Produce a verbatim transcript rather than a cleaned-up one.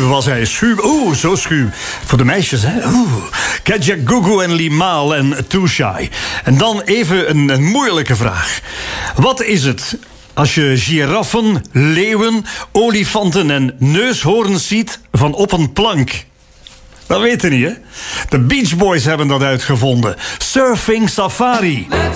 was hij schuw. Oeh, zo schuw. Voor de meisjes, hè. Oeh. Kedja, Gugu en Limaal en Too Shy. En dan even een, een moeilijke vraag. Wat is het als je giraffen, leeuwen, olifanten en neushoorns ziet van op een plank? Dat weet je niet, hè? De Beach Boys hebben dat uitgevonden. Surfing Safari. Let's